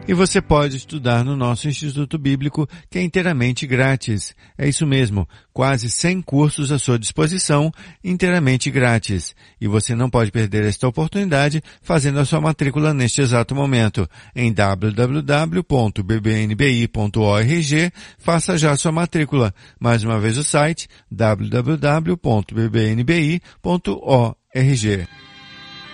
E você pode estudar no nosso Instituto Bíblico, que é inteiramente grátis. É isso mesmo, quase 100 cursos à sua disposição, inteiramente grátis. E você não pode perder esta oportunidade fazendo a sua matrícula neste exato momento. Em www.bbnbi.org, faça já a sua matrícula. Mais uma vez o site www.bbnbi.org.